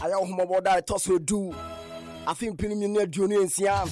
Aya homoboda toso do. I think preliminary junior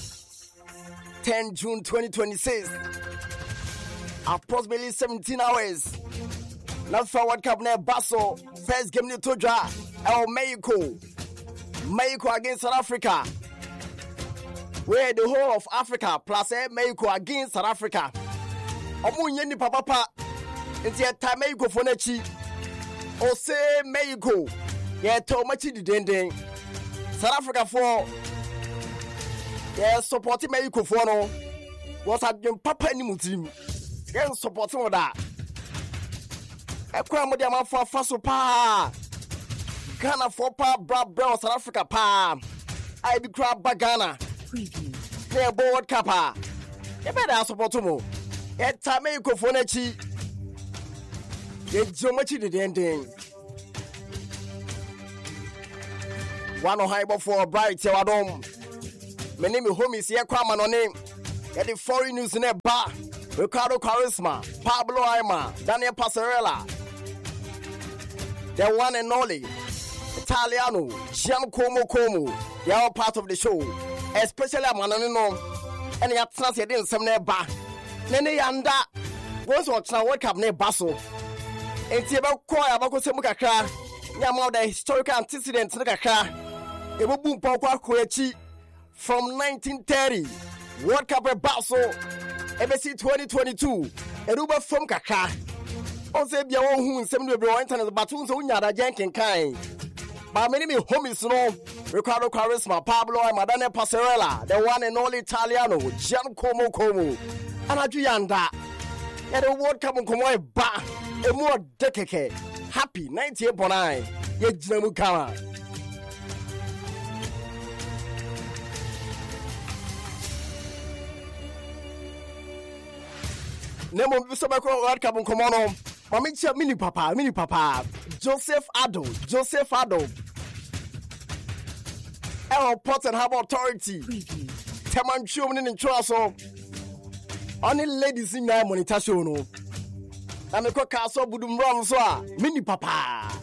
10 June 2026. Approximately 17 hours. Not for World Cup near Basso. First game to Toja. El Mexico against South Africa. Where the whole of Africa plus Mexico against South Africa. Omunye ni papa. Inti eta Mexico for nechi. Ose Mexico. Yeah, to machi di dendeng. South Africa for. Yeah, supporting Mexico for no. Was at your papa ni mutim. Yeah, supporting that. Ekwa mo dia ma for faso pa. Ghana for pa bra South Africa pa. I be crab Ghana. Preview. Yeah, World Cup pa. You better support mo. Yeah, time Mexico for nechi. Yeah, so much di dendeng. One high for bright Wadom. My name is Homies here, Kwama no name. Get the foreign news in a bar. Ricardo Charisma, Pablo Aima, Daniel Passarella. The one and only Italiano, Giancomo. They are all part of the show. Especially Manano. And you have translated in some near bar. Nene Yanda. Once watch now World Cup near Basso. And Tiba Koya Bako Semukaka. Yamao the historical antecedents in the Kaka. Ebo boom Pokwa Kuechi. From 1930, World Cup at Basso, MSC 2022, Eruba from Kaka. Ose bia won hu nsem no bro internet batun so nyada janken kan. Ba many me homies no, Ricardo Charisma, Pablo Madane Passarella, the one and only Italiano, Giancomo. Anaju yanda. Ya the World Cup nkomo ba, e mo dekeke. Happy 98.9. Ye jinamu kama. Nemo bisabako World Cup nkomo. Mamicha mini papa. Joseph Addo. El Port and Harbour Authority. Teman Chumni in Traso. Only ladies in my monitor show no. I'm a castle budum rum so. Mini papa.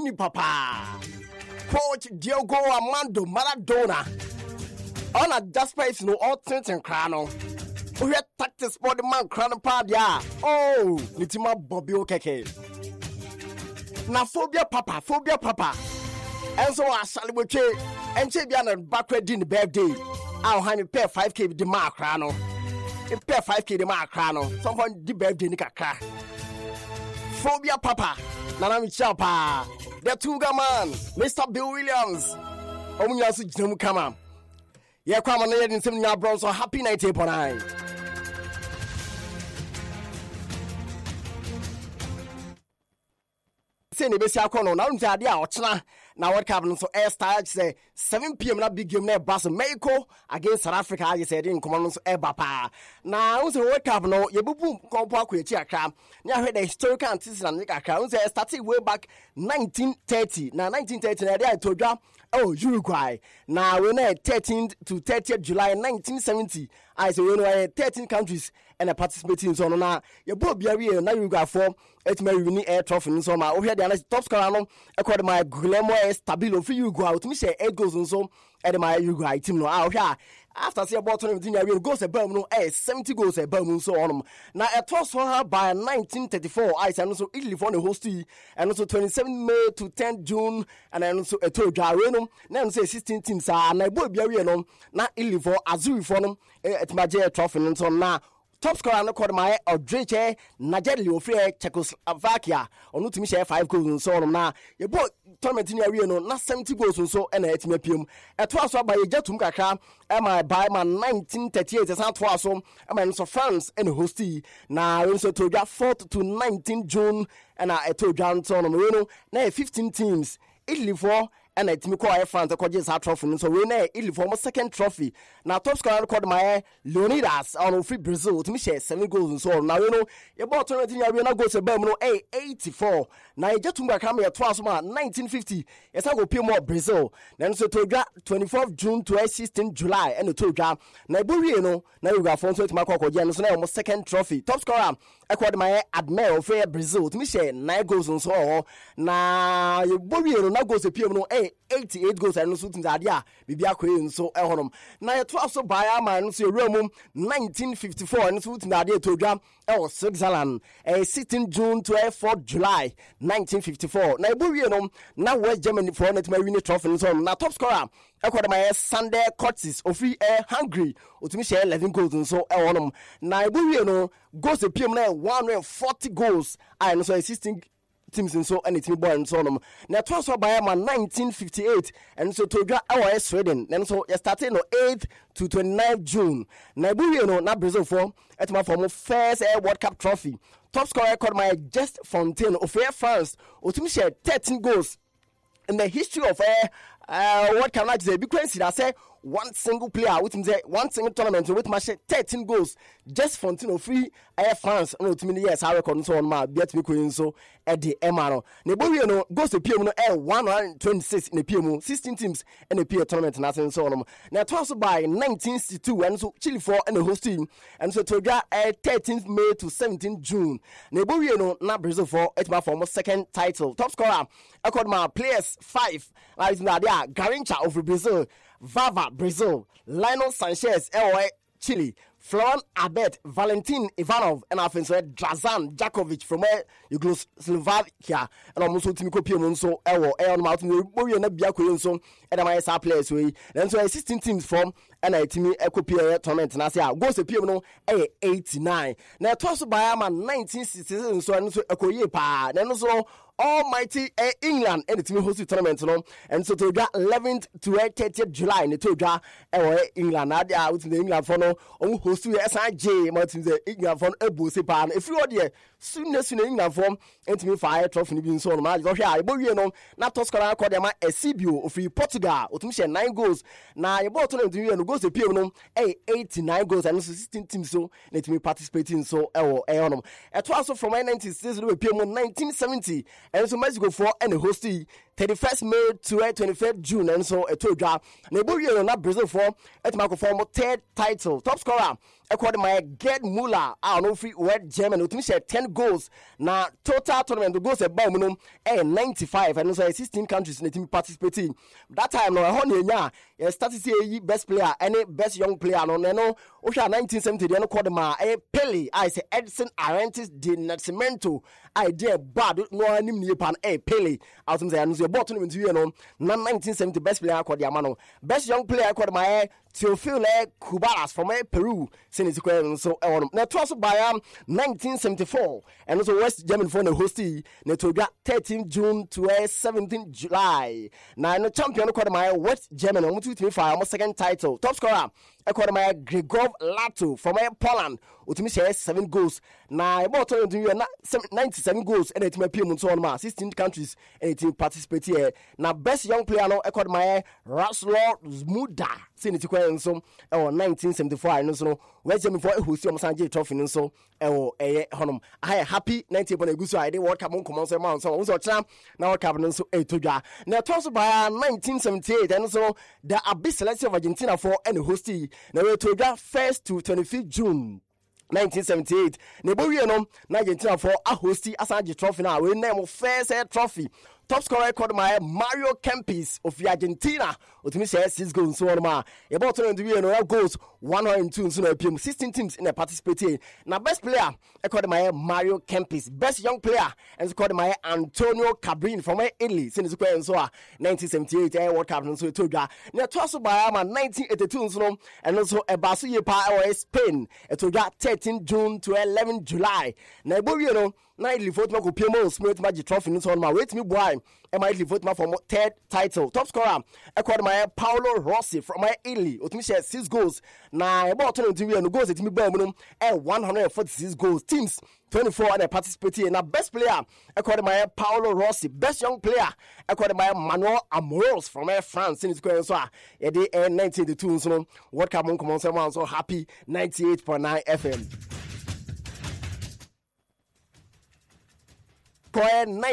Coach Diogo Armando Maradona. On a despite no all things and crown. We had tactics for the man crown pad ya. Oh, Nitima Bobby Okeke. Na phobia papa. And so I celebrate and Chabian and backward in the birthday. I'll hand a pair 5K with the mark crano. A pair 5K the mark crano. Someone the birthday Nikaka. Phobia papa. Nanami Chapa. The Tuga man, Mr. Bill Williams. Omunyasu Jim Kama. Yeah, come on, in 7 Bronze, so happy 98.9. Say Nebesia Kono, now Jadia or China. Now what happened? So air style say 7 p.m. na big game na Basso Mexico against South Africa. I said in command so Ebapa. Now so what happened? No, you boom kompo akwechi aka. Nya heard the historical antecedent aka. We say started way back 1930. Now 1930 na dey Toja Uruguay. Now we na 13th to 30th July 1970. I say we know 13 countries and a participating so na you both be here na Uruguay for it may win air trophy so ma. We hear the top scorer no according my Guillermo Stabilo for Uruguay to me say 8 goals and so at my Uruguay team no out here after say about 20 goals a bam no 70 goals a bam so on now it was for her by 1934 I say so Italy for the host and also 27 May to 10 June and then also a tour no now say 16 teams are na boy be here no na Italy for Azuri for no at my trophy and so now top scorer no called my Odriche Najeli ofre Czechoslovakia onu timi share 5 goals and so on na ye boy tournament in area no na 70 goals and so and etime piem eto aso ba ye jatum kakra my by man 1938 san to aso am so France and hosty na we so to 4th to 19 June and eto jan so no na 15 teams Italy for and a team called France according to trophy. So we know Italy for my second trophy. Now top scorer called my Leonidas on free Brazil to me share 7 goals and so on. Now you know about 20 years we now go to Birmingham 84. Now you just come here twice 1950. Yes, I go pay more Brazil. Then so to 24th June to 16th July and the toga. Now you know now you got phone to my call so now my second trophy. Top scorer ɛkɔ de my Admire of Brazil to me share 9 goals on so na you bowie no na goals epiem no 88 goals and no so teams adia bibia kɔ so ɛhonom na yɛ to so baa man so ewura 1954 and so teams adia to dwa Switzerland 16 June to 4 July 1954 na bowie no na West Germany for net my win trophy so na top scorer ɛkɔ de my Sander Curtis of Hungary otumi share 11 goals so ɛhonom na bowie no goals epiem na 140 goals and so 16 teams and so and team boy and so on. Now transfer by 1958 and so to our Sweden and so you started no 8th to 29th June. Now we know na Brazil for at my former first World Cup trophy. Top scorer record my Just Fontaine of France. Otumi share 13 goals in the history of what can I say? Because I say one single player with him, one single tournament with my 13 goals. Just Fontino free Air France. No, to me, yes, I reckon so on my bet me queen so at the Emano. Nebulino goes to PMO 126 in the PMO, 16 teams in the PA tournament, nothing so on. Now, also by 1962, and so Chile 4 and the host team, and so to get 13th May to 17th June. Nebulino, not Brazil 4, it's my former second title. Top scorer, according to my players 5, like Nadia Garincha of Brazil. Vava, Brazil, Lionel Sanchez, LOA, Chile, Floran Abet, Valentin Ivanov, and Afenso Drazan Jakovic from Yugoslavia, and almost Timiko Piemonso, Elwo, Martin, Bowie, and Biako, so, and my SR players, then so 16 teams from and I team Ecopia tournament, and I say, goes to Piemono 89. Now, tossed by a man 1967, so and so Ecoyepa, then also almighty England and the team hosted tournament, and so to get 11th to 30th July in the Toga, England, out in the England for no, host to SIJ, Martin, the England from Ebusipan. If you are there, soon as in England form, and to me fire trophy being so much, you know, not Toscana called them a CBO of Portugal, or to me 9 goals. Now, you bought to you and goes to Piono, 89 goals and 16 teams so, let me participate in so, Eonum. At also from 1960 to Piono 1970. And so Mexico for and hosty 31st May to 25th June and so a tour draft. Nebulio not Brazil for at Marco Formo 3rd title. Top scorer according to my Gerd Muller, I don't know free word German who share 10 goals. Now total tournament goes at Baumum and 95 and so 16 countries in the team participating. That time no honey yeah started see best player any best young player no 1970 they no call them Pele I say Edson Arantes de Nascimento idea bad no ni pan Pele out of the bought to 1970 best player called Yamano best young player called my Teofilo Cubaras from Peru since so now also by 1974 and also West German for the hostie Netoga 13 June to 17 July now the champion called my West German on 225 second title top scorer according to my Grigor Lato from Poland Utimi share 7 goals now about 97 goals and it may be on 16 countries and it participate here now best young player no according to my Raslo Zmuda since so 1974 and so West Germany for who see Sanjay trophy and so honum I happy 90 upon a good idea World Cup on common amount so also champ now World Cup and so now toss by 1978 and so the abyss selection of Argentina for any hostie now we to that 1st to 25th June 1978 Nebowie no Argentina for a hostie Asanji trophy now we name of first trophy top scorer called my Mario Kempis of Argentina. Utimi says 6 goals so on. About 20 goals 102 so 16 teams in the participating. Now best player called my Mario Kempis. Best young player and called my Antonio Cabrini from Italy. Since so 1978 World Cup so toga. Now also by 1982 so and also a Barcelona or Spain. It toga 13 June to 11 July. Now you Nightly vote my Piemo Smith Magic Trophy on my wait me boy. I might vote my for 3rd title. Top scorer according my Paolo Rossi from my Italy. Utimi share 6 goals. Now about 20 goals at me Birmingham and 146 goals. Teams 24 and participating. Now best player according my Paolo Rossi. Best young player according my Manuel Amoros from France. In his going so 1982 so World Cup on common so happy 98.9 FM. score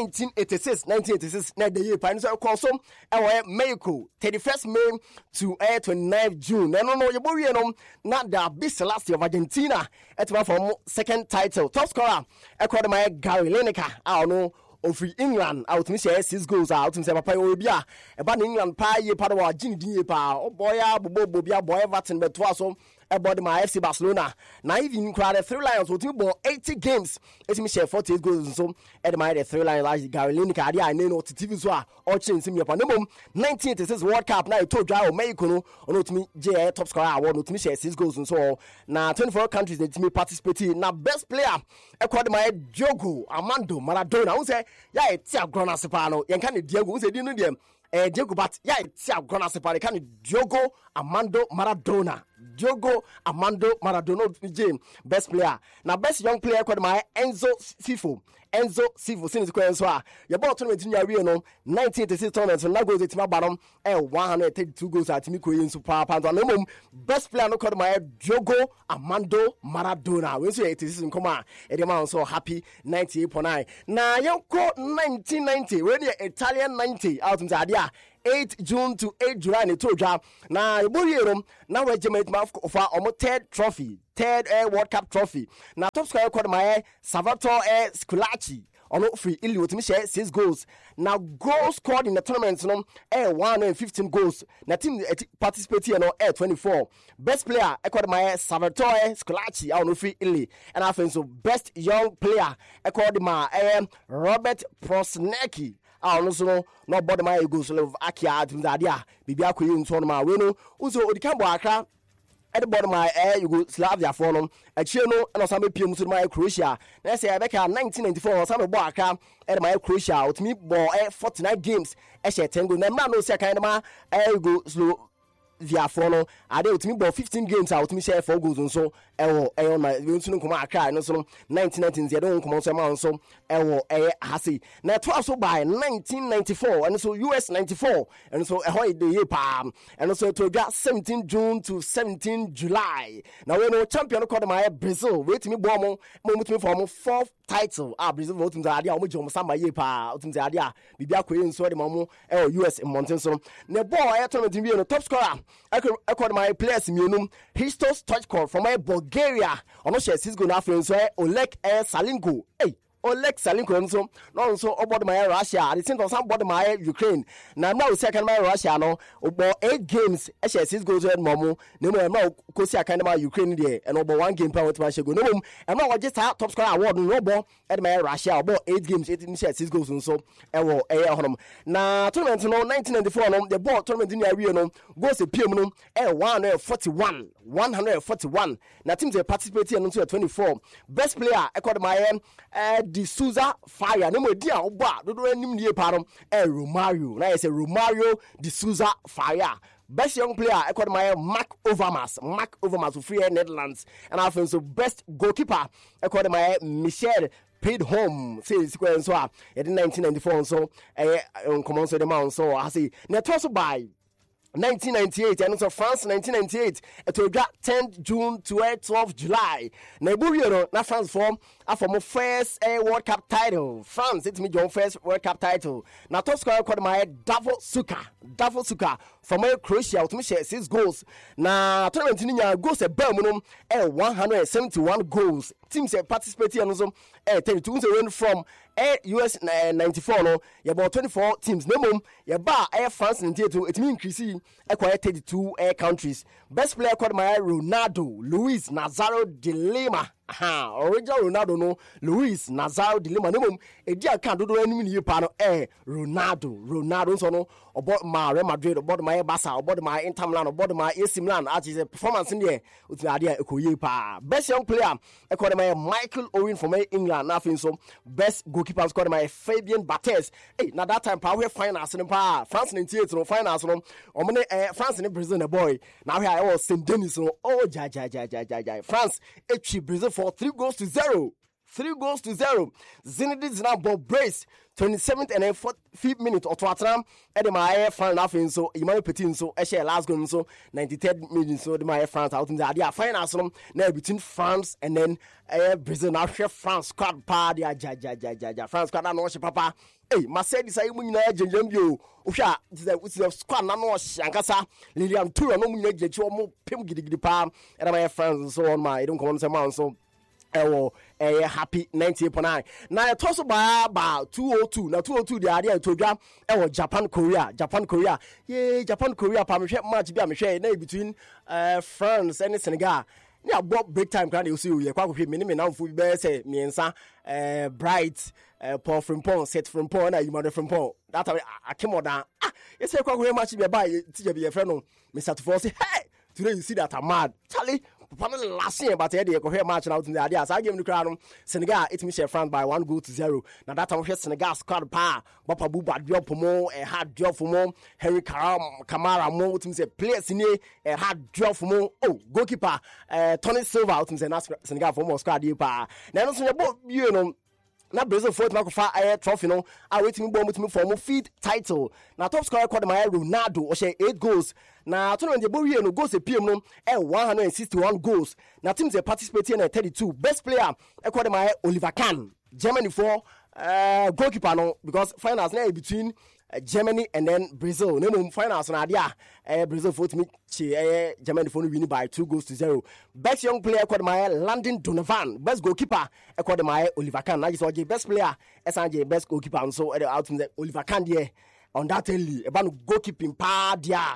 1986 na the year pa no so so Mexico 31st May to 29th June no yebowie no na the big last of Argentina etwa for second title top scorer ekode my Gary Lineker no of England out me say 6 goals out me say papa obi a eba na England pa ye pa wa gin din pa o boy a bobo bia boy Everton beto aso about my FC Barcelona. Now even crowd the 3 Lions with 80 games. It's me share 48 goals so at my the 3 Lions like Gary Lineker I know to TV so or change him upon the 1986 World Cup now to draw Mexico no or to me J top scorer award to me share 6 goals and so now 24 countries that me participate now best player according my Diogo Armando Maradona who say yeah it's a grown as pano yan can Diego who say you know them Diego but yeah it's a grown as pano can Diogo Armando Maradona Diogo Armando Maradona best player. Now best young player called my Enzo Sifo since the so your ball tournament in your 1986 tournament so now goes to my bottom 132 goals at Miko in Super Panda. Best player no called my Diogo Armando Maradona. We say it is in command. And so happy 98.9. Now you go 1990 when the Italian 90 out in the idea 8 June to 8 July in Toja. Now you now regiment of our third World Cup trophy. Now top scorer called my Salvatore Scolacci on free Italy with me share 6 goals. Now goals scored in the tournament 115 goals. Now team participating 24. Best player called my Salvatore Scolacci on free Italy. And I think so best young player called my Robert Prosnecki. Also no body my Yugoslavia to the idea bibia ko yin so no ma we no uso odikambo akra at the bottom my Yugoslavia for no achie no na some piem so my Croatia na say abeka 1994 some bo akra at my Croatia with me bo 49 games e she 10 goals na ma no say kind ma Yugoslavia for no ade with me bo 15 games out me share 4 goals and so on my we no come akra no so 1919 they don't come so ma so hasi na to also by 1994 and so US 94 and so the year pa and so to 17 June to 17 July now we know champion called my Brazil wait me bo mo me for 4th title Brazil vote to ade mo jom samba year pa to ade bibia ko yin so de mo US in mountain so na boy tournament we no top scorer I called my players me Hristos Stoichkov from my Bulgaria ono share 6 goal na friend so Oleg Salenko Oleg Salenko no so about my Russia the same some about my Ukraine now second my Russia no about 8 games share 6 goals and momo no now ko see kind of Ukraine there and about 1 game per what my go no and now just top scorer award no about at my Russia about 8 games 8 share 6 goals and so honom na tournament no 1994 no the ball tournament in area no goals PM no 141 na teams they participate in 24 best player according my De Souza Fire no more dia oba do anim nie parom Romario na say Romario De Souza Fire best young player according my Mark Overmars of Free Netherlands and I think so best goalkeeper according my Michel paid home say sequence so in 1994 so come on so the man so I say na to so by 1998 and also France 1998 it will get 10th June to 12th July na burio na France form my first World Cup title France it's me your first World Cup title na top scorer called my Davor Suka from Croatia to me share 6 goals na tournament ni nya goals e bam no 171 goals teams participating and also 32 win from US 94 no you about 24 teams no mum you ba France 98 it mean increase acquire 32 countries best player called my Ronaldo Luis Nazario de Lima original Ronaldo no Luis Nazario de Lima no mum e dia kan do anim ni pa no Ronaldo so no about my Real Madrid about my Barca about my Inter Milan about my AC Milan as is performance in there with the idea ekoye pa best young player called my Michael Owen from England nothing so best goalkeeper called my Fabian Barthez na that time pa we finals no pa France 98 no finals no omne France and Brazil na boy now here I was Saint Denis no jai France Brazil for 3-0 3-0. Zinedine Zidane ball brace 27th and then 5th minute or Tottenham and the my France nothing so Emmanuel Petit so share last goal so 93rd minute so the my France out in the idea finals now between France and then Brazil now share France squad party ja France squad no papa hey Mercedes say mu nyina jenjambio ohwa the squad na no shankasa Lilian Tour no mu nyina jechi o mo pem gidigidi pa and my France so on my don't come on say man so happy 98.9 now I toss about 202 now 202 the idea to jam Japan Korea yeah Japan Korea pa me match bi am share na between France and Senegal yeah break time can you see you kwa hwe me na mfu be say miensa bright Paul Frimpong set Frimpong na you mother Frimpong that akemoda you say kwa hwe match bi ba ti be friend no me start for say hey today you see that I'm mad Charlie Pamela last year, but the cohere match out in the idea. So I give him the crown. Senegal, it's Michel France by 1-0. Now that time, Senegal squad power. Bapa Buba drop for more, a hard drop for more. Henry Kamara more. Team say players in here, a hard drop for more. Oh, goalkeeper, Tony Silva out in Senegal for more squad. Now, you know. Na Brazil fourth mark for a trophy no waiting bomb with me for more feed title na top scorer called my Ronaldo or share 8 goals na tournament the boy no goals a PM no 161 goals na teams they participate in 32 best player called my Oliver Kahn Germany for goalkeeper no because finals now between Germany and then Brazil. No finals on idea. Brazil fought me. Germany for winning by 2-0. Best young player called my Landon Donovan. Best goalkeeper called my Oliver Kahn. I just want best player. SNJ best goalkeeper. And so out in the Oliver Kahn there. On that early about goalkeeping pa dia.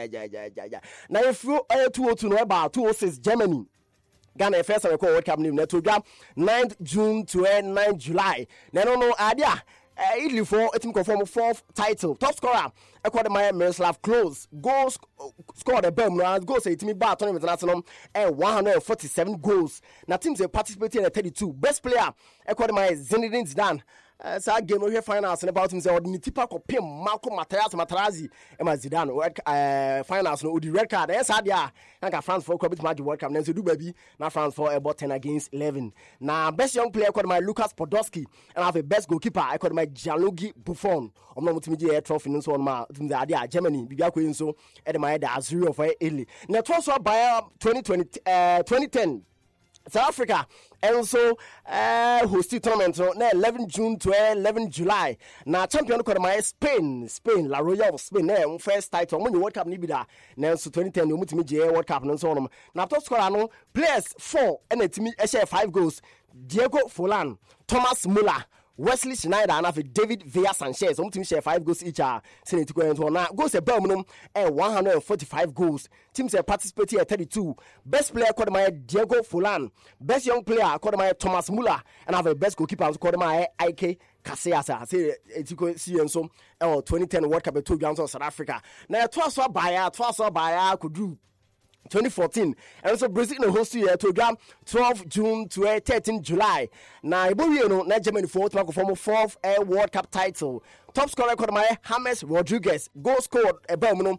Now if you 202 no about 206 Germany. Ghana first record World Cup name. Now to 9th June to 9th July. Now no idea. Italy for a team confirm 4th title. Top scorer, according to my Miroslav Klose. Goals scored a bomb. Goals a team bar tournament national 147 goals. Now teams are participating in 32. Best player, according to my Zinedine Zidane. So I game here finals and about him say Odinipa ko pim Marco Materazzi e ma Zidane finals no the red card yes adia na France for bit match World Cup na so do baby na France for about 10 against 11 na best young player called my Lucas Podolski and have a best goalkeeper I called my Gianluigi Buffon omno mutimi je trophy no so on ma the adia Germany bibia ko so e de my da Azuri for Italy na to so by 2010 South Africa and so hosted tournament na 11 June to 11 July na champion called my Spain La Royal Spain na first title when World Cup ni bi da na so 2010 no mutimi je World Cup no so no na top scorer no players 4 and etimi share 5 goals Diego Forlan Thomas Muller Wesley Sneijder and David Villa Sanchez. Some teams share 5 goals each. Senator going now goals a Birmingham 145 goals. Teams are participating at 32. Best player called my Diego Forlan. Best young player called my Thomas Muller and have a best goalkeeper called my Ike Casillas. Say it's see and so 2010 World Cup to South Africa. Now twice by could do 2014 and so Brazil no host year to 12 June to 13 July. Now Iborio no Germany fourth 4th World Cup title. Top scorer called my James Rodriguez. Goal scored a Birmingham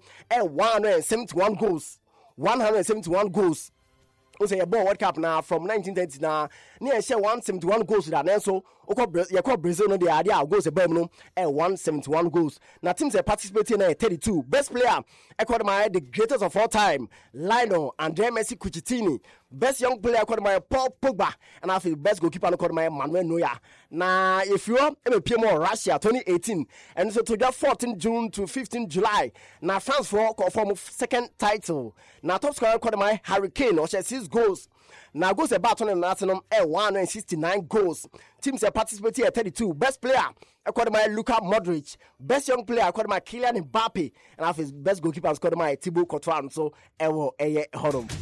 171 goals. 171 goals. Also a World Cup now from 1930 now near share 171 goals that and so Brazil no the idea goals a Birmingham 171 goals. Now teams are participating in 32. Best player according to my the greatest of all time Lionel Andre Messi Cucitini. Best young player according to my Paul Pogba and I feel best goalkeeper according to my Manuel Neuer. Now if you are PMO Russia 2018 and so to 14 June to 15 July now France for confirm second title. Now top scorer according to my Harry Kane or 6 goals. Now goes about on the national 169 goals. Teams are participating at 32. Best player according to my Luka Modric. Best young player according to my Kylian Mbappe and have his best goalkeeper according to my Thibaut Courtois. So hold on.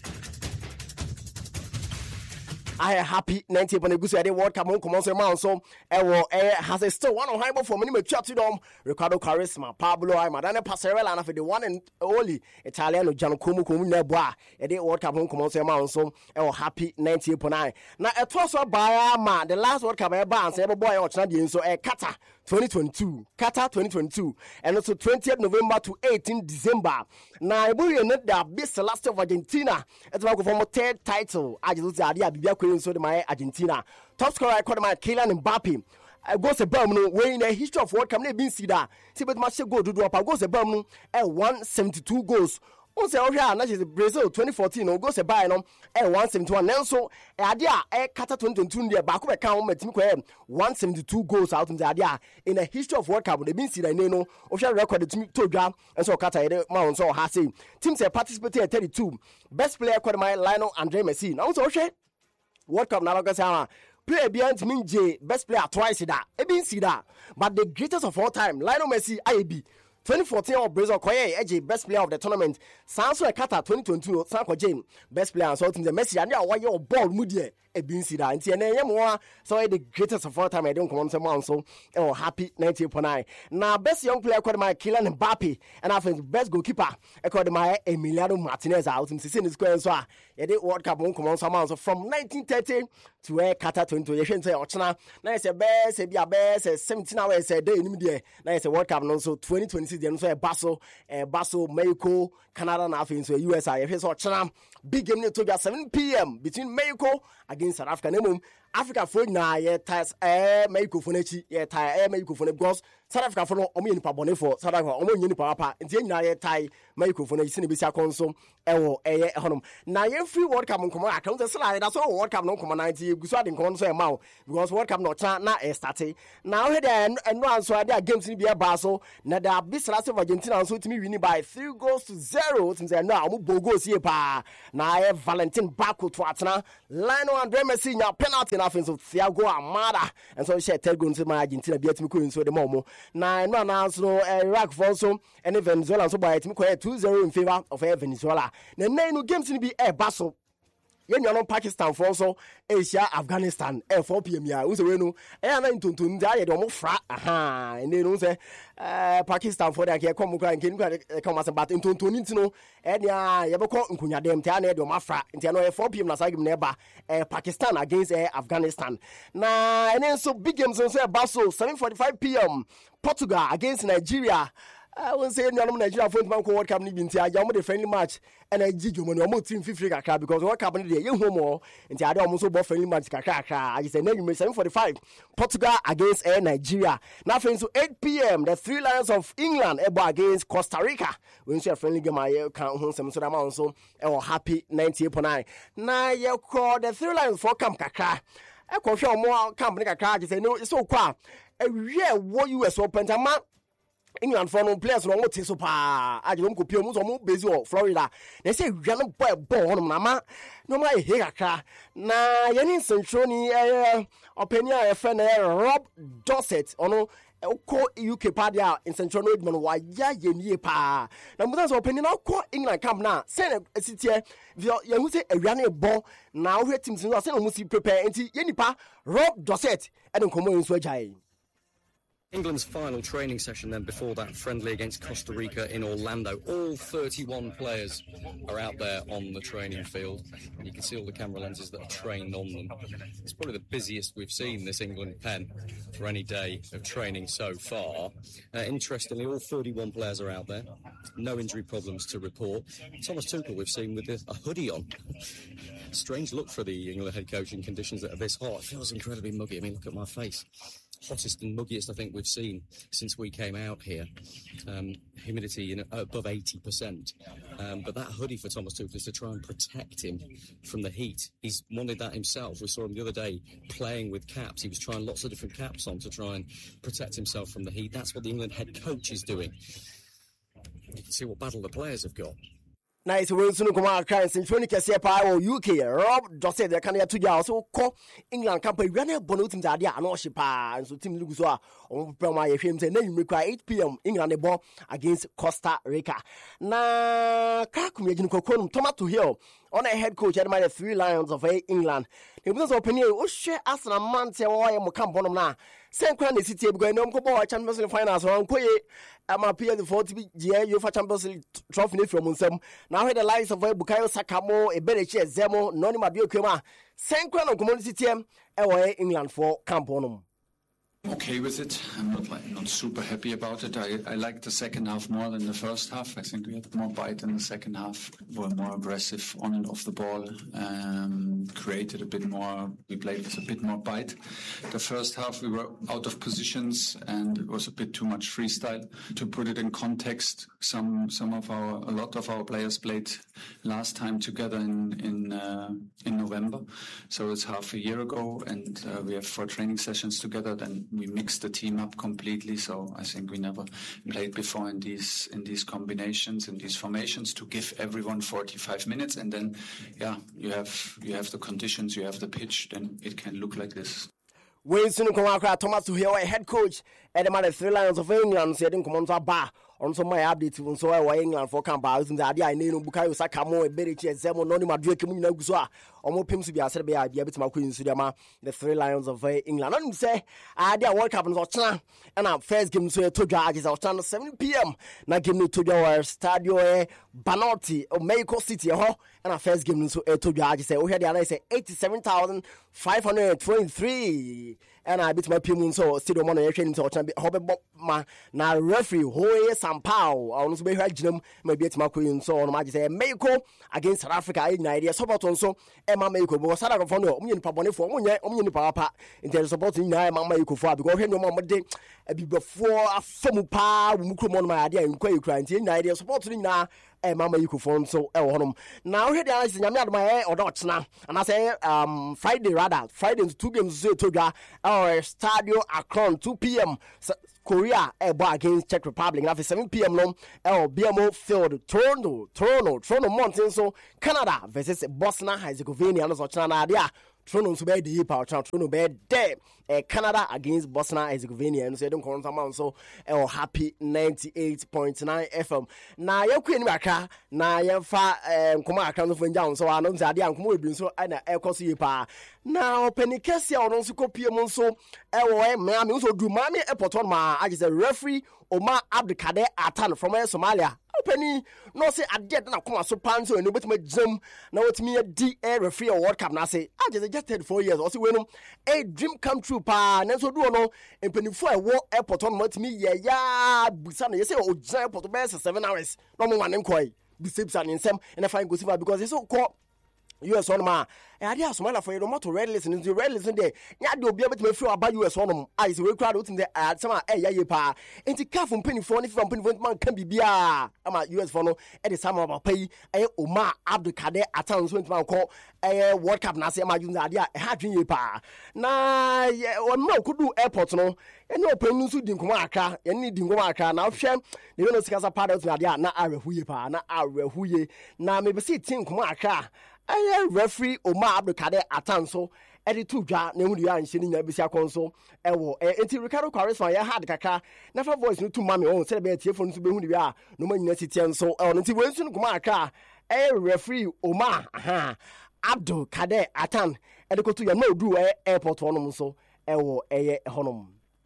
I am happy 90 when you say the World Cup on commence man so has a still one on high for many chat to them Ricardo Charisma Pablo Madane Passerella and for the one and only Italian Giancomo Neboa the World Cup on commence man so happy 98.9 now a toss by man the last World Cup bounce every boy or Canadian so a cutter 2022 Qatar 2022 and also 20th November to 18th December. Now I believe that the best last of Argentina it's about for third title. I just say idea Bibia Queen so my Argentina top scorer I call my Kylian Mbappe. I go se bam no we in the history of World Cup na been see that see but match go do up go se bam no 172 goals. On say ohia na je Brazil 2014 no go se buy no 171 nanso ade a Qatar 2022 dey back be kan o matimi ko 172 goals out in the ade in the history of World Cup they been see that no ohia record to dwa enso Qatar dey ma so ha say team say participated 32 best player called my Lionel Andre Messi now so ohia World Cup na go say player behind Minje best player twice that e been see that but the greatest of all time Lionel Messi IB 2014 of Brazil Koye best player of the tournament Sanso Qatar 2022 Sanko Jane best player so team the Messi and why your ball mudie e bin see that nti ene yemo so the greatest of all time I don't come on some so happy 98.9 now best young player called my Kylian Mbappe and I think best goalkeeper called my Emiliano Martinez out in the square so e dey World Cup come on some so from 1930 to Qatar 2022 you say ochna na say best e bia best 17 hours a day nim there na say World Cup no so 2026 then so Basso Mexico Canada na afin so USA you say ochna big game to 7 p.m. between Mexico against South Africa nemum Africa for na ye ties Mexico for nechi ye tie Mexico for because South Africa for no omo nipa bone for South Africa omo nyi nipa papa nti nyina ye tie Mexico for nechi sine be sia konso ewo eye honom na ye free World Cup nkomo account say that's all World Cup no nkomo 90 guso ade nkomo so e ma because World Cup no chan na e start now we dey eno anso ade games ni be e ba so na da Bislas of Argentina so timi win by 3-0 since no omo bogo sie pa na ye Valentin Bako to atena Lionel Andre Messi nya penalty na offense of Thiago Almada and so she tell go to my Argentina be atimi ko so de momo na no announce no Iraq for so and Venezuela so by atimi ko 2-0 in favor of Venezuela na no games ni be e ba so yen you know Pakistan for so Asia Afghanistan 4 p.m. ya we say we no na ntontun dia ye de omo fra aha and no say Pakistan for that here come come as but ntontun ntino dia ye be ko nkunya dem tia na de omo fra ntia no 4 p.m. na sa game na ba Pakistan against Afghanistan na and so big games so ba so 7:45 p.m. Portugal against Nigeria. I won't say no Nigeria for World Cup ni binti aja mo the friendly match and I jijo mo no team fifty kakra because World Cup ni dey you home nti ade o so bo friendly match kakra I say na 7:45 Portugal against Nigeria now friends so 8 p.m. the Three Lions of England ebo against Costa Rica we see a friendly game I can home some so that man so happy 98.9 na ye call the Three Lions for camp kakra e ko hwe mo camp ni kakra I say no so kwa e wie wo US Open tama England for no players no mote so pa aje mo kopie mo so mo base o Florida they say we no boy ball no ma no ma he kakra na yeni central ni opinion e friend Rob Dossett ono ko UK padia in central no edman wa ya yenie pa na mo so opinion na ko England camp na say sitie ye hu say awiane bo na wo teams no say no mo si prepare enti yeni pa Rob Dossett e don komo nso ajai England's final training session then before that friendly against Costa Rica in Orlando. All 31 players are out there on the training field. And you can see all the camera lenses that are trained on them. It's probably the busiest we've seen this England pen for any day of training so far. Interestingly, all 31 players are out there. No injury problems to report. Thomas Tuchel we've seen with a hoodie on. Strange look for the England head coach in conditions that are this hot. It feels incredibly muggy. I mean, look at my face. Hottest and muggiest I think we've seen since we came out here. Humidity above 80%. But that hoodie for Thomas Tuchel is to try and protect him from the heat. He's wanted that himself. We saw him the other day playing with caps. He was trying lots of different caps on to try and protect himself from the heat. That's what the England head coach is doing. You can see what battle the players have got. Nice we soon come out crying since when kese pa o UK Rob Dossett the can ya to ya so ko England camp we na bono team that dia no shipa and so team look so on prema ye hwem say na you require 8 p.m. England born against Costa Rica na kakum ye jinko Tomato Hill on a head coach at the Three Lions of England the business opinion o hwe Arsenal man say wo ye mo camp on na sen kwa na city because no go Champions League finals on koye ama PS4 to be UEFA Champions League trophy from nsem now the likes of Bukayo Saka mo Eberechi Ezemo Noni Madueke ma sen kwa no community team e wo England for camp on Okay with it. I'm not super happy about it. I like the second half more than the first half. I think we had more bite in the second half. We were more aggressive on and off the ball. Created a bit more. We played with a bit more bite. The first half we were out of positions and it was a bit too much freestyle. To put it in context, a lot of our players played last time together in November. So it's half a year ago, and we have 4 training sessions together. Then we mixed the team up completely. So I think we never played before in these combinations, in these formations, to give everyone 45 minutes, and then you have the conditions, you have the pitch, then it can look like this. Winston Komakra, Thomas Tuchel, head coach at the 3 Lions of England, said in command to a bar. On some my updates on so England for camp out in the idea I know Bukayo Saka more Berichi Zemo no Madrid Camino Guzwa or more Pims to be a said be a bit my Queen Sudama, the 3 Lions of England. And say idea World Cup in China and our first game so to judges out 7 p.m. Now give me to your Stadio Banotti or Mexico City and our first game so to judges say we had the other say 87,523 and I bit my Pimun so still money training to Hobby na referee Hoye Sampao I also be heard them maybe it's my Queen so on my say Mexico against South Africa in idea support on so Emma Mexico but South Africa for no Paboni for Omni Papa in terms of supporting Mexico for because no more day before a form pa Mukromon my idea in Ukraine in idea supporting now Mama Yuko so now here is my or not now and I say Friday 2 games to our Stadio Akron 2 p.m. Korea against Czech Republic after 7 p.m. no BMO field Toronto Mountain so Canada versus Bosnia Herzegovina and so China there Toronto to be the power Toronto be there Canada against Bosnia Herzegovina and so don't count amount so happy 98.9 FM na ya kwani maka na ya fa nkoma aka no fanya so ano nzade ankomo ebi so na ekoso yipa na openikese ono so kopie mu so me so du mami airport on ma agise referee Omar Abdelkader Atan from Somalia Penny no say I did na come so pan so no betima jam na wotimi di referee World Cup na say I just 4 years or say we no a dream come true pa na so do no empanifo e wo airport on wotimi ya busa na say o jan airport be 7 hours no mo wan nkoi bisipsa ni nsem and find go see because so call US on ma I dey Somalia for no to red list in the red list there nya de obi abetime free about US on I say we crowd wetin dey some ye pa enti ka from penny for if from penny man can be bia ama US for no e dey some about pay Omar Abdelkader Atan so man call World Cup na say ma use ade e ha dwen ye pa na on ma kudu airport no eno penny so di nkomo aka ye ni di nkomo aka na hwe de no sikasa part of ade na arehuye pa na arehuye na me be see tin nkomo aka referee Omar Abdelkader Atan so editor dwa na hu dia anhye ni nya bisia konso ewo enti Ricardo Quaresma ya hard kaka na fa voice no to mame on se be tie phone so be hu dia no manyina sitie nso enti wensu no kuma aka referee Omar Abdelkader Atan edikoto ya no du airport honom so ewo honom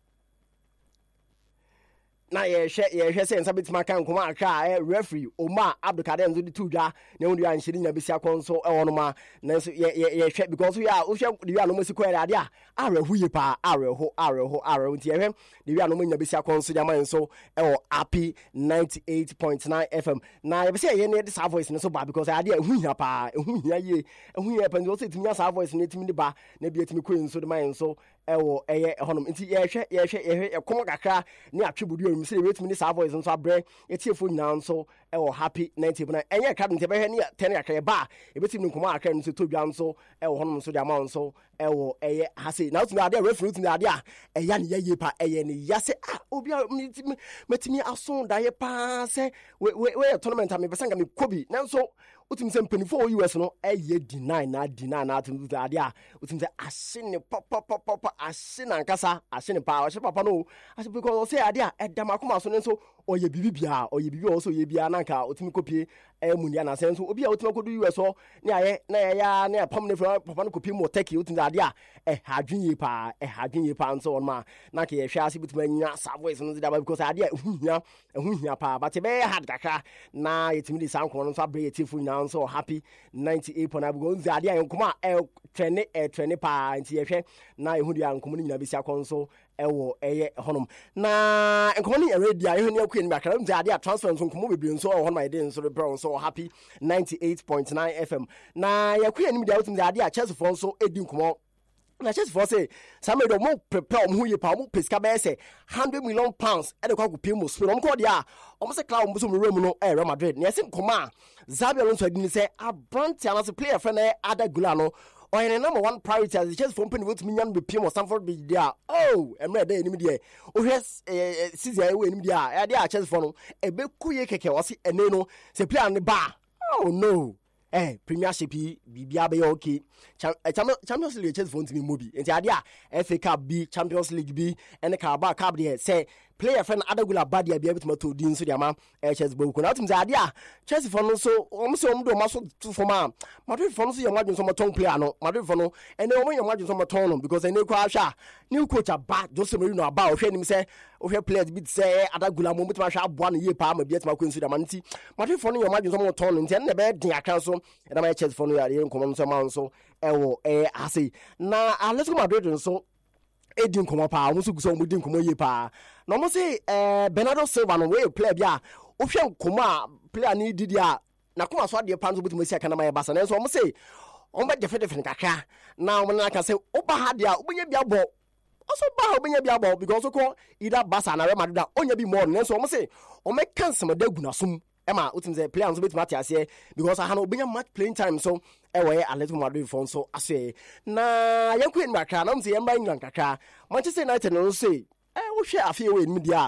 na ye hwe sense betima kan kuma aka referee Omar Abdelkader nzo di tudwa na wonu ya nhiri nya besia konso wonoma na so ye hwe because we are the we are no masiko ade a arehuye pa areho nti ye hwe the we are no nya besia konso jama so happy 98.9 FM na ye be say ye ne the sa voice ne so ba because ade ehuhia pa ehuhia pa nzo so timinya sa voice ne timi ba na bi etimi ko nso de man so honom nti ye hwe komo kakra ni atwebudu mi say wetimi ni sa voice nso abre etiefo nyina nso happy 90 enye card nti be hwe ni 10 akra ba ebetimi nkomo akra nso todwa nso honom nso de ama nso hase na utimi ade referee utimi ade a ya ne ye pa ne ya se obi metimi ason da ye pa se we tournament am be sanga me kobi nanso utimi se mpanifo US no deny na atimi ade a utimi se ahye pop ahye na nkasa ahye ne pa ahye papa no ahye because say ade a edamakoma so nso oye bibia also ye bia na nka utimi kopie munia na senso obi a utimi kodu US so ne aye na ya na pam ne papa no kopie mo Turkey utimi ade a hadwinye pa nso on ma na ke ye hwe ase bituma nya sa voice no da because ade a ehuhia pa but be hard kaka na yetimi di san kono nso abre yetifu nya nso happy 98.9 because ade a nkoma trene pa nti ye hwe na ehu dia nkomo nya bisia konso ewo honum na enkomo ni already ayo ni akwa ni makara mti ade a transfer nso nkomo bebre nso honum my dey nso bro so happy 98.9 FM na yakwa ni media utum ade a Chelsea for nso edi nkomo na Chelsea for say samedo mo prepare mo hu pa mo pesika be say £100 million e de kwa go pay mo so mo ko de a o mo say cloud mo so mo rem no Real Madrid na yesim koma Xabi Alonso adi ni say Abrante anase player friend Ada Gula no or in number one priority as the Chelsea for penny with me and be PM or Stamford be there. Oh, I'm ready in media. Oh, yes, season in media. I did a Chelsea for no a big kuye keke was it and no say play on the bar. Oh no. Premiership BBA okay. Champions League Chelsea for me movie. And the idea FA Cup B, Champions League B, and the Carabao Cup there say player friend Adagula Badia be able to to din so diama Chelsea boku na tim idea Chelsea for no so almost do maso to for ma Madrid for no so your margin some ton player no Madrid for no and then when your margin some ton no because any kwa new coach aba Jose Mourinho aba o hwe nim say o hwe players bit say Adagula mo bitima hwa aboa no ye pa ma biet ma kwensu diama nti Madrid for no your margin some ton no nti na be din akran so and my Chelsea for no ya nkomo so ma so ewo ase na Atletico Madrid so edin komo pa wo so guso mo din komo ye pa na mo say Bernardo Silva no we play bia o hwe komo a player ni didi a na komo so ade pa no butu mo sia kana my basa na so mo say on be defend kakra na mo na ka say o ba ha dia o benya bia bo also ba ha o benya bia bo because ko either Barca na Real Madrid onya bi more na so mo say o me cancel da guna sum Emma utim say player so bit Matias here because I had obenya match playing time so ewe Atletico Madrid for so ase na yanku en makra na mse yamba England kakra Manchester United no say wo hwe afie we ni dia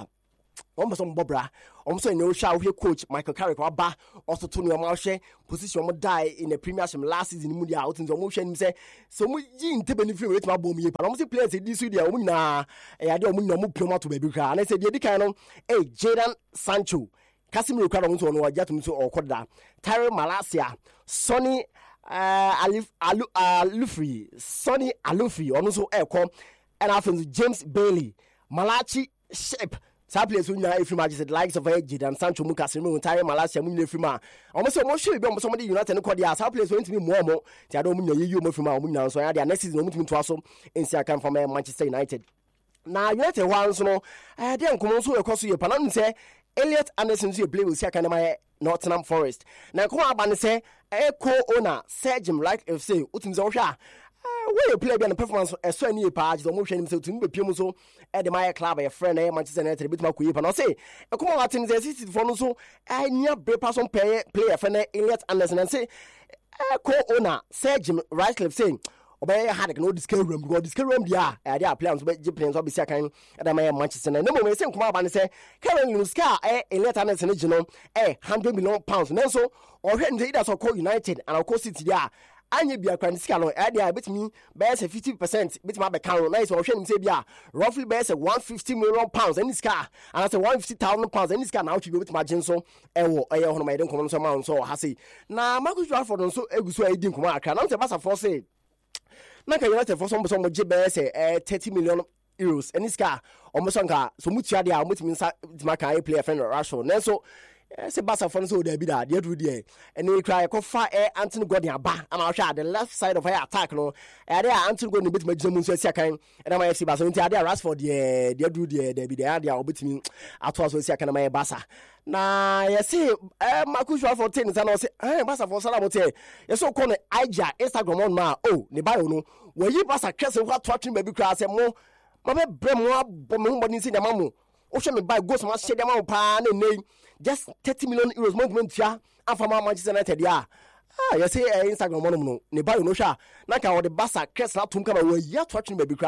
o so mbobra o so no hwa wo coach Michael Carrick aba also to no ma hwe position mo die in the Premiership last season mu dia utim so mo hwe nim say so mo yi ntebe ni free rate ma bom ye pa no mo say players di so dia o mu na ya de o mu na mo promote to baby kra na say di kan no Jadon Sancho Casemiro kwado nso no wajatum nso okoda Tyrell Malacia Sonny Sonny Alufri ono so eko and after James Bailey Malachi Shep Saplace unya efima just likes of Jadon Sancho mu Casemiro Tyrell Malacia mu efima omo so mo hwe bi omo so mo de United no kwade Saplace won timi mo ti ado mu nya yeyi omo efima omo nya so ya de next season omo timi to aso ensia kan from Manchester United na United wan so no de nkomo so ekoso ye panam se Elliot Anderson so play with Siakanema Nottingham Forest. Na ko aba ne say co-owner Sir Jim Wright FC utim ze wo hwa we play be na performance so ani pa je mo hwa nim say utim be piem so e de my club e friend Manchester United bituma ko yipa no say e ko ma watim ze City for no so anya bre person player friend Elliot Anderson and say co-owner Sir Jim Wright saying obey had no discount room because discount room dia e dey plans be plans obi sia kan e dey my Manchester na no mo say nkoma aba ne say Karen Luska Elliot Anderson gino £100 million na so o hwe nde ida so call United and call City dia anye bia kwan sika no e dey betimi be say 50% betimi be kan na so o hwe nim say bia roughly be say £150 million and this car and say £150,000 and this car now to be betimi agin so e wo e hono my den komo so ma so ha say na Marcus Rashford so eguso e di nkoma akra na say Barca for say na ka United for some jibe say €30 million and this car almost nka so mutia dia mutimi nsa maka player friend Rashford na so say Barca for so there be that dey do there and he cry ko fa Anthony Gordon aba ama hwa the left side of her attack no there Anthony Gordon bit magina mu so sia kan and my FC Barca so there Rashford there do there be there obitimi ato so sia kan my Barca na yesi Marcus Rashford ten na say Barca for sala mote yeso ko no Aja Instagram on ma ne bio no wo yi Barca kese ho ato atwin ba bi kra say mo be brem mo abom ho bodi nsi na mamu o hwe me buy go so ma hye dem pa na nei just €30 million movement tia afama Manchester United ya you say Instagram no ne buy no hwa na ka wo de Barca kese na tum kama wo yi ato atwin ba bi